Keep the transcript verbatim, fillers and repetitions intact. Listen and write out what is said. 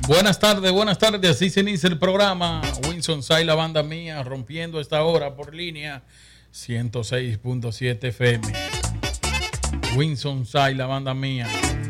Buenas tardes, buenas tardes. Así se inicia el programa. Winson Say, la banda mía, rompiendo esta hora por línea ciento seis punto siete F M. Winson Say, la banda mía.